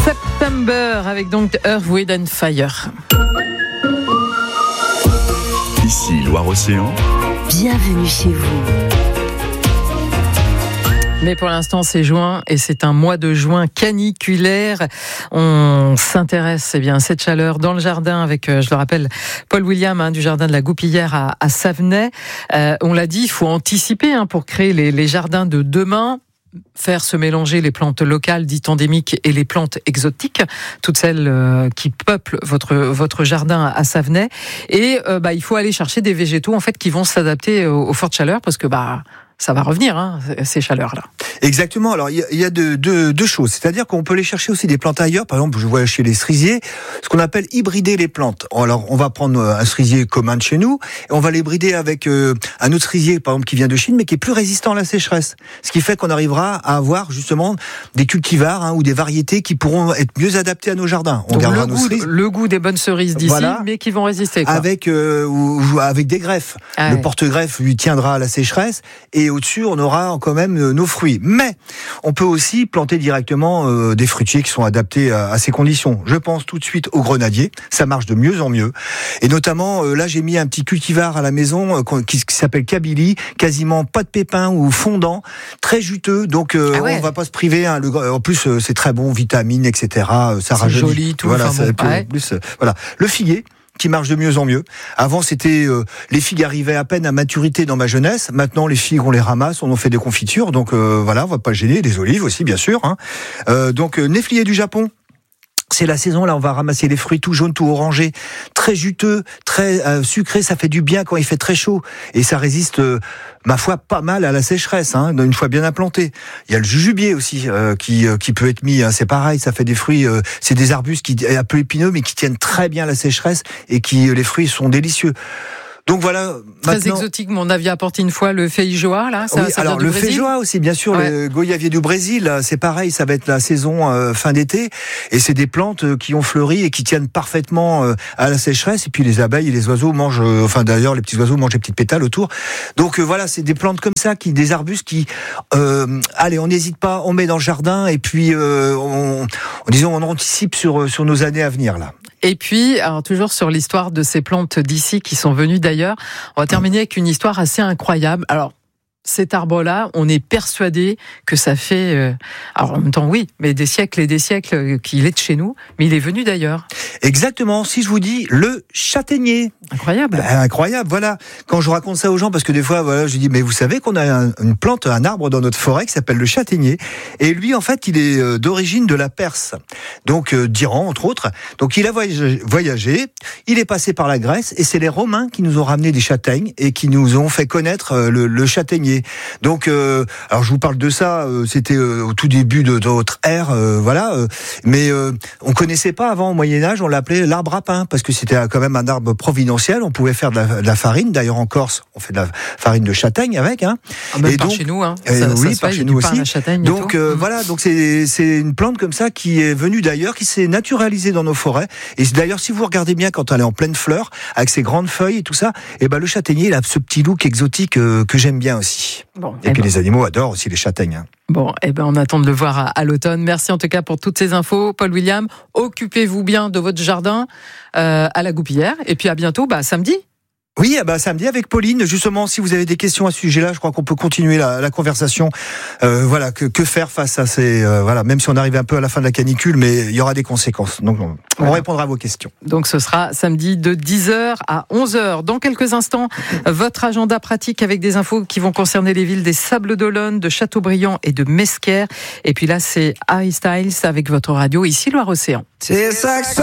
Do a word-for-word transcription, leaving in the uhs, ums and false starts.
September avec donc Earth, Wind and Fire. Ici Loire-Océan. Bienvenue chez vous. Mais pour l'instant, c'est juin et c'est un mois de juin caniculaire. On s'intéresse eh bien, à cette chaleur dans le jardin avec, je le rappelle, Paul William hein, du jardin de la Goupillière à, à Savenay. Euh, on l'a dit, il faut anticiper hein, pour créer les, les jardins de demain. Faire se mélanger les plantes locales dites endémiques et les plantes exotiques, toutes celles euh, qui peuplent votre votre jardin à Savenay. Et euh, bah il faut aller chercher des végétaux en fait qui vont s'adapter aux, aux fortes chaleurs parce que bah ça va revenir hein, ces chaleurs là. Exactement. Alors il y a, il y a deux, deux, deux choses, c'est-à-dire qu'on peut aller chercher aussi des plantes ailleurs. Par exemple, je vois chez les cerisiers ce qu'on appelle hybrider les plantes. Alors on va prendre un cerisier commun de chez nous et on va l'hybrider avec euh, un autre cerisier, par exemple qui vient de Chine, mais qui est plus résistant à la sécheresse. Ce qui fait qu'on arrivera à avoir justement des cultivars hein, ou des variétés qui pourront être mieux adaptées à nos jardins. On Donc gardera le nos goût, cerises. le goût des bonnes cerises d'ici, Voilà. mais qui vont résister. Quoi. Avec euh, ou, ou avec des greffes. Ah le ouais. porte-greffe lui tiendra à la sécheresse et au-dessus on aura quand même euh, nos fruits. Mais on peut aussi planter directement euh, des fruitiers qui sont adaptés à, à ces conditions. Je pense tout de suite au grenadier, ça marche de mieux en mieux. Et notamment euh, là j'ai mis un petit cultivar à la maison euh, qui, qui s'appelle Kabylie, quasiment pas de pépins ou fondant, très juteux. Donc euh, ah ouais. on va pas se priver. Hein, le, en plus euh, c'est très bon, vitamines, et cetera. Ça c'est rajeunit. joli tout. Voilà, enfin ça, bon, ouais. plus, euh, voilà. Le figuier, qui marche de mieux en mieux. Avant, c'était euh, les figues arrivaient à peine à maturité dans ma jeunesse. Maintenant, les figues, on les ramasse, on en fait des confitures. Donc euh, voilà, on va pas le gêner. Des olives aussi, bien sûr. Hein. Euh, donc, euh, néflier du Japon. C'est la saison, là, on va ramasser les fruits tout jaunes, tout orangés, très juteux, très euh, sucrés, ça fait du bien quand il fait très chaud. Et ça résiste, euh, ma foi, pas mal à la sécheresse, hein, une fois bien implanté. Il y a le jujubier aussi, euh, qui, euh, qui peut être mis, hein, c'est pareil, ça fait des fruits, euh, c'est des arbustes qui, un peu épineux, mais qui tiennent très bien à la sécheresse, et qui, euh, les fruits sont délicieux. Donc voilà. Très maintenant... exotique, mais on avait apporté une fois le feijoa, là. Ça, oui, ça alors vient du le Brésil. feijoa aussi, bien sûr, ouais. le goyavier du Brésil, c'est pareil, ça va être la saison euh, fin d'été, et c'est des plantes euh, qui ont fleuri et qui tiennent parfaitement euh, à la sécheresse. Et puis les abeilles et les oiseaux mangent, euh, enfin d'ailleurs les petits oiseaux mangent les petites pétales autour. Donc euh, voilà, c'est des plantes comme ça, qui, des arbustes qui, euh, allez, on n'hésite pas, on met dans le jardin, et puis euh, on, disons, on anticipe sur sur nos années à venir là. Et puis, alors toujours sur l'histoire de ces plantes d'ici qui sont venues d'ailleurs, on va terminer avec une histoire assez incroyable. Alors, cet arbre-là, on est persuadé que ça fait, euh, alors en même temps oui, mais des siècles et des siècles qu'il est de chez nous, mais il est venu d'ailleurs. Exactement, si je vous dis le châtaignier. Incroyable. Ben, incroyable, voilà. Quand je raconte ça aux gens, parce que des fois, voilà, je dis, mais vous savez qu'on a un, une plante, un arbre dans notre forêt qui s'appelle le châtaignier. Et lui, en fait, il est euh, d'origine de la Perse. Donc, euh, d'Iran, entre autres. Donc, il a voyagé, voyagé, il est passé par la Grèce, et c'est les Romains qui nous ont ramené des châtaignes et qui nous ont fait connaître euh, le, le châtaignier. Donc, euh, alors je vous parle de ça, euh, c'était euh, au tout début de, de notre ère, euh, voilà. Euh, mais euh, on connaissait pas avant au Moyen Âge, on l'appelait l'arbre à pain parce que c'était quand même un arbre providentiel. On pouvait faire de la, de la farine. D'ailleurs en Corse, on fait de la farine de châtaigne avec. Hein. Ah, même et par donc, chez nous, hein. Euh, Ça, oui, ça par fait, chez du nous pain à aussi. la châtaigne et Donc tout. euh, mmh. voilà, donc c'est c'est une plante comme ça qui est venue d'ailleurs, qui s'est naturalisée dans nos forêts. Et d'ailleurs, si vous regardez bien, quand elle est en pleine fleur, avec ses grandes feuilles et tout ça, et ben le châtaignier, il a ce petit look exotique euh, que j'aime bien aussi. Bon, Et eh puis ben. les animaux adorent aussi les châtaignes. Hein. Bon, eh ben on attend de le voir à, à l'automne. Merci en tout cas pour toutes ces infos, Paul William. Occupez-vous bien de votre jardin euh, à la Goupillière. Et puis à bientôt, bah samedi. Oui, bah, samedi avec Pauline. Justement, si vous avez des questions à ce sujet-là, je crois qu'on peut continuer la, la conversation. Euh, voilà, que, que faire face à ces, euh, voilà, même si on arrive un peu à la fin de la canicule, mais il y aura des conséquences. Donc, on, voilà. on répondra à vos questions. Donc ce sera samedi de dix heures à onze heures. Dans quelques instants, votre agenda pratique avec des infos qui vont concerner les villes des Sables-d'Olonne, de Châteaubriand et de Mesquer. Et puis là, c'est Harry Styles avec votre radio ici Loire-Océan. C'est ça que